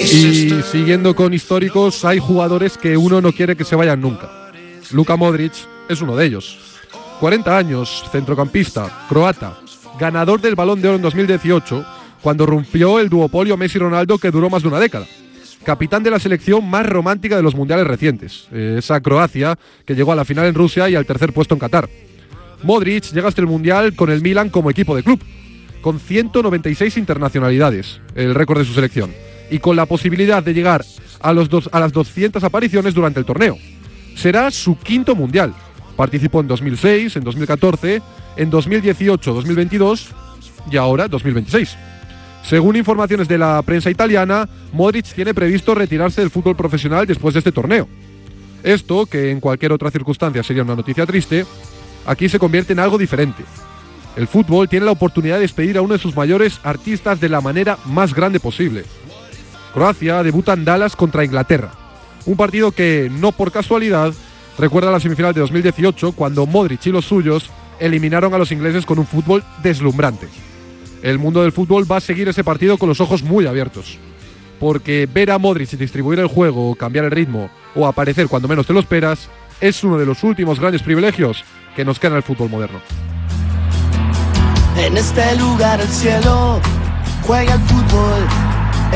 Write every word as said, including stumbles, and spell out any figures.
Y siguiendo con históricos, hay jugadores que uno no quiere que se vayan nunca. Luka Modric es uno de ellos. cuarenta años, centrocampista, croata, ganador del Balón de Oro en dos mil dieciocho, cuando rompió el duopolio Messi-Ronaldo que duró más de una década. Capitán de la selección más romántica de los mundiales recientes, esa Croacia que llegó a la final en Rusia y al tercer puesto en Qatar. Modric llega hasta el Mundial con el Milan como equipo de club, con ciento noventa y seis internacionalidades, el récord de su selección, y con la posibilidad de llegar a, los dos, a las doscientas apariciones durante el torneo. Será su quinto Mundial. Participó en dos mil seis, en dos mil catorce, en dos mil dieciocho, dos mil veintidós y ahora dos mil veintiséis. Según informaciones de la prensa italiana, Modric tiene previsto retirarse del fútbol profesional después de este torneo. Esto, que en cualquier otra circunstancia sería una noticia triste, aquí se convierte en algo diferente. El fútbol tiene la oportunidad de despedir a uno de sus mayores artistas de la manera más grande posible. Croacia debuta en Dallas contra Inglaterra, un partido que, no por casualidad, recuerda a la semifinal de dos mil dieciocho, cuando Modric y los suyos eliminaron a los ingleses con un fútbol deslumbrante. El mundo del fútbol va a seguir ese partido con los ojos muy abiertos, porque ver a Modric distribuir el juego, cambiar el ritmo o aparecer cuando menos te lo esperas es uno de los últimos grandes privilegios que nos queda en el fútbol moderno. En este lugar el cielo juega el fútbol.